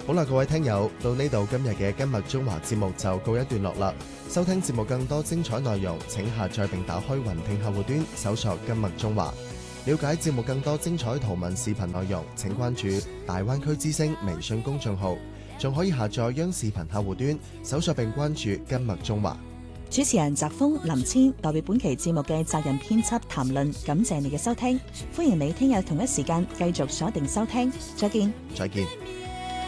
好啦，各位聽友，到呢度今日嘅今日中華節目就告一段落啦。收聽節目更多精彩內容，請下載並打開雲聽客戶端，搜索今日中華。了解節目更多精彩圖文視頻內容，請關注大灣區之聲微信公眾號，仲可以下載央視頻客戶端，搜索並關注今日中華。 主持人澤峰、林千代表本期節目嘅責任編輯譚論，感謝你嘅收聽，歡迎你聽日同一時間繼續鎖定收聽，再見。 再見。